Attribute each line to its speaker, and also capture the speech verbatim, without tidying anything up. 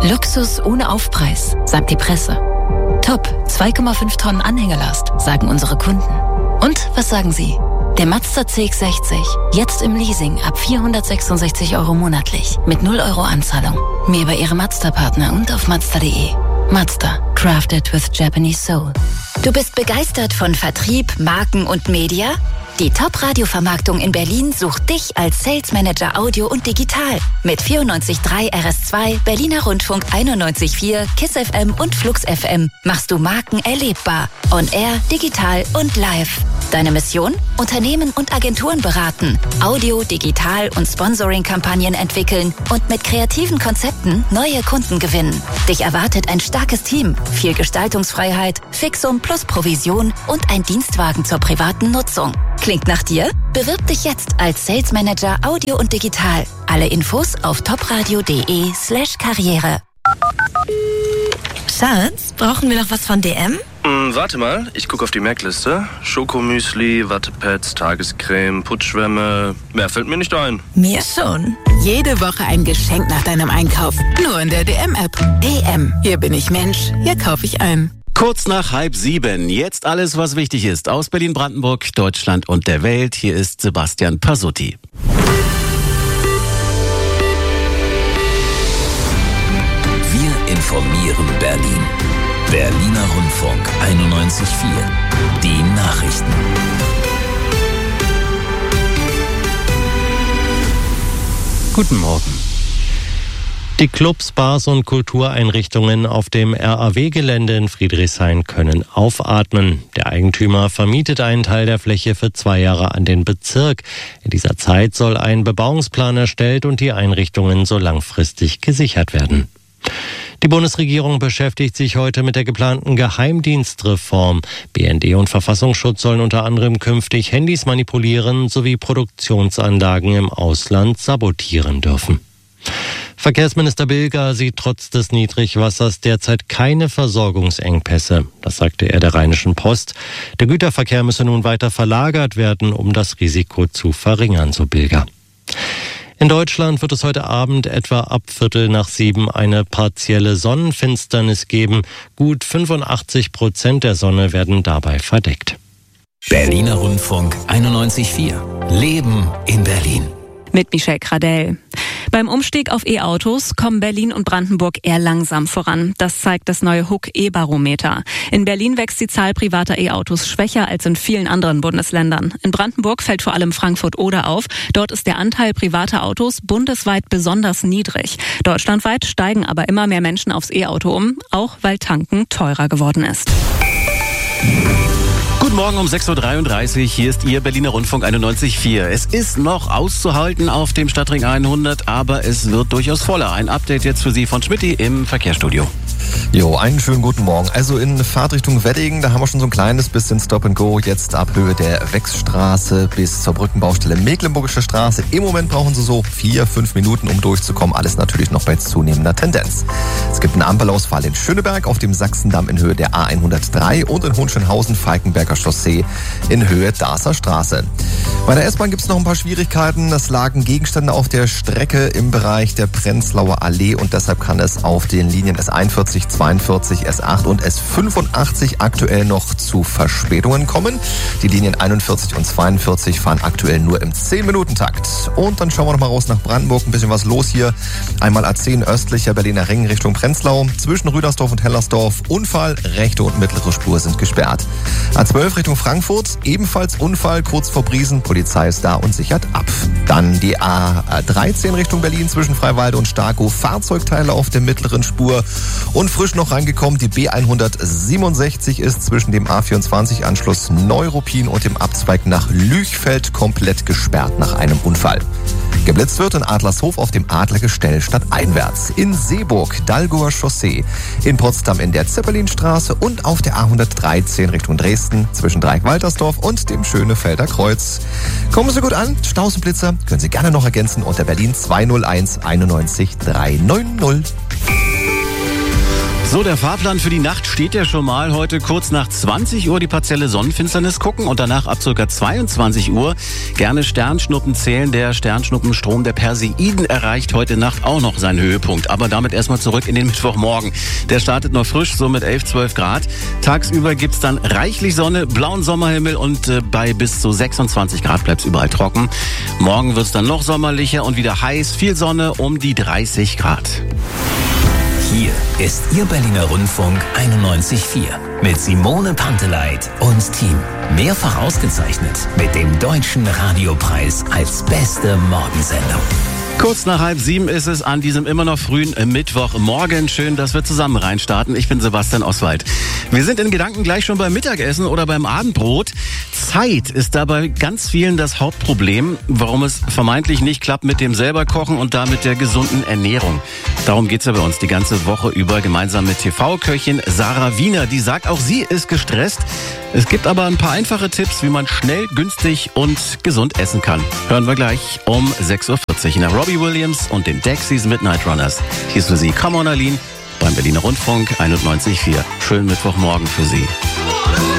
Speaker 1: Luxus ohne Aufpreis, sagt die Presse. Top, zwei Komma fünf Tonnen Anhängelast, sagen unsere Kunden. Und was sagen Sie? Der Mazda C X sechzig, jetzt im Leasing ab vierhundertsechsundsechzig Euro monatlich, mit null Euro Anzahlung. Mehr bei Ihrem Mazda-Partner und auf mazda punkt de. Mazda, crafted with Japanese soul.
Speaker 2: Du bist begeistert von Vertrieb, Marken und Media? Die Top-Radio-Vermarktung in Berlin sucht dich als Sales Manager Audio und Digital. Mit vierundneunzig Komma drei R S zwei, Berliner Rundfunk einundneunzig Komma vier, KISS F M und Flux F M machst du Marken erlebbar. On Air, digital und live. Deine Mission? Unternehmen und Agenturen beraten, Audio, Digital und Sponsoring-Kampagnen entwickeln und mit kreativen Konzepten neue Kunden gewinnen. Dich erwartet ein starkes Team, viel Gestaltungsfreiheit, Fixum plus Provision und ein Dienstwagen zur privaten Nutzung. Klingt nach dir? Bewirb dich jetzt als Sales Manager Audio und Digital. Alle Infos auf topradio.de slash Karriere.
Speaker 3: Schatz, brauchen wir noch was von D M?
Speaker 4: Hm, warte mal, ich gucke auf die Merkliste. Schokomüsli, Wattepads, Tagescreme, Putzschwämme. Mehr fällt mir nicht ein.
Speaker 3: Mir schon. Jede Woche ein Geschenk nach deinem Einkauf. Nur in der D M-App. D M. Hier bin ich Mensch. Hier kaufe ich ein.
Speaker 5: Kurz nach halb sieben. Jetzt alles, was wichtig ist. Aus Berlin-Brandenburg, Deutschland und der Welt. Hier ist Sebastian Pasutti.
Speaker 6: Wir informieren Berlin. Berliner Rundfunk einundneunzig Komma vier. Die Nachrichten.
Speaker 7: Guten Morgen. Die Clubs, Bars und Kultureinrichtungen auf dem R A W-Gelände in Friedrichshain können aufatmen. Der Eigentümer vermietet einen Teil der Fläche für zwei Jahre an den Bezirk. In dieser Zeit soll ein Bebauungsplan erstellt und die Einrichtungen so langfristig gesichert werden. Die Bundesregierung beschäftigt sich heute mit der geplanten Geheimdienstreform. B N D und Verfassungsschutz sollen unter anderem künftig Handys manipulieren sowie Produktionsanlagen im Ausland sabotieren dürfen. Verkehrsminister Bilger sieht trotz des Niedrigwassers derzeit keine Versorgungsengpässe. Das sagte er der Rheinischen Post. Der Güterverkehr müsse nun weiter verlagert werden, um das Risiko zu verringern, so Bilger. In Deutschland wird es heute Abend etwa ab Viertel nach sieben eine partielle Sonnenfinsternis geben. Gut fünfundachtzig Prozent der Sonne werden dabei verdeckt.
Speaker 6: Berliner Rundfunk einundneunzig Komma vier. Leben in Berlin.
Speaker 8: Mit Michelle Kradell. Beim Umstieg auf E-Autos kommen Berlin und Brandenburg eher langsam voran. Das zeigt das neue H U K E-Barometer. In Berlin wächst die Zahl privater E-Autos schwächer als in vielen anderen Bundesländern. In Brandenburg fällt vor allem Frankfurt-Oder auf. Dort ist der Anteil privater Autos bundesweit besonders niedrig. Deutschlandweit steigen aber immer mehr Menschen aufs E-Auto um, auch weil Tanken teurer geworden ist.
Speaker 5: Guten Morgen um sechs Uhr dreiunddreißig, hier ist Ihr Berliner Rundfunk einundneunzig Komma vier. Es ist noch auszuhalten auf dem Stadtring hundert, aber es wird durchaus voller. Ein Update jetzt für Sie von Schmitty im Verkehrsstudio.
Speaker 9: Jo, einen schönen guten Morgen. Also in Fahrtrichtung Wedding, da haben wir schon so ein kleines bisschen Stop and Go. Jetzt ab Höhe der Wechsstraße bis zur Brückenbaustelle Mecklenburgische Straße. Im Moment brauchen Sie so vier, fünf Minuten, um durchzukommen. Alles natürlich noch bei zunehmender Tendenz. Es gibt einen Ampelausfall in Schöneberg auf dem Sachsendamm in Höhe der A hundertdrei und in Hohenschönhausen-Falkenberger Chaussee in Höhe Darßer Straße. Bei der S-Bahn gibt es noch ein paar Schwierigkeiten. Es lagen Gegenstände auf der Strecke im Bereich der Prenzlauer Allee und deshalb kann es auf den Linien S einundvierzig, zweiundvierzig, S acht und S fünfundachtzig aktuell noch zu Verspätungen kommen. Die Linien einundvierzig und zweiundvierzig fahren aktuell nur im zehn-Minuten-Takt. Und dann schauen wir noch mal raus nach Brandenburg. Ein bisschen was los hier. Einmal A zehn östlicher Berliner Ring Richtung Prenzlau. Zwischen Rüdersdorf und Hellersdorf Unfall. Rechte und mittlere Spur sind gesperrt. A zwölf Richtung Frankfurt. Ebenfalls Unfall kurz vor Briesen. Polizei ist da und sichert ab. Dann die A dreizehn Richtung Berlin zwischen Freiwalde und Starkow. Fahrzeugteile auf der mittleren Spur. Und frisch noch reingekommen, die B hundertsiebenundsechzig ist zwischen dem A vierundzwanzig-Anschluss Neuruppin und dem Abzweig nach Lüchfeld komplett gesperrt nach einem Unfall. Geblitzt wird in Adlershof auf dem Adlergestell stadteinwärts. In Seeburg, Dalgower Chaussee. In Potsdam in der Zeppelinstraße und auf der A hundertdreizehn Richtung Dresden zwischen Dreieck-Waltersdorf und dem Schönefelder Kreuz. Kommen Sie gut an, Staus und Blitzer können Sie gerne noch ergänzen unter Berlin zwei null eins einundneunzig drei neun null.
Speaker 5: So, der Fahrplan für die Nacht steht ja schon mal. Heute kurz nach zwanzig Uhr die partielle Sonnenfinsternis gucken und danach ab ca. zweiundzwanzig Uhr gerne Sternschnuppen zählen. Der Sternschnuppenstrom der Perseiden erreicht heute Nacht auch noch seinen Höhepunkt. Aber damit erstmal zurück in den Mittwochmorgen. Der startet noch frisch, so mit elf, zwölf Grad. Tagsüber gibt's dann reichlich Sonne, blauen Sommerhimmel und äh, bei bis zu sechsundzwanzig Grad bleibt's überall trocken. Morgen wird's dann noch sommerlicher und wieder heiß, viel Sonne um die dreißig Grad.
Speaker 6: Hier ist Ihr Berliner Rundfunk einundneunzig Komma vier mit Simone Panteleit und Team. Mehrfach ausgezeichnet mit dem Deutschen Radiopreis als beste Morgensendung.
Speaker 5: Kurz nach halb sieben ist es an diesem immer noch frühen Mittwochmorgen. Schön, dass wir zusammen reinstarten. Ich bin Sebastian Oswald. Wir sind in Gedanken gleich schon beim Mittagessen oder beim Abendbrot. Zeit ist dabei ganz vielen das Hauptproblem, warum es vermeintlich nicht klappt mit dem selber Kochen und damit der gesunden Ernährung. Darum geht's ja bei uns die ganze Woche über gemeinsam mit T V-Köchin Sarah Wiener. Die sagt, auch sie ist gestresst. Es gibt aber ein paar einfache Tipps, wie man schnell, günstig und gesund essen kann. Hören wir gleich um sechs Uhr vierzig nach Robbie Williams und den Dexys Midnight Runners. Hier ist für Sie Come On Aline beim Berliner Rundfunk einundneunzig Komma vier. Schönen Mittwochmorgen für Sie.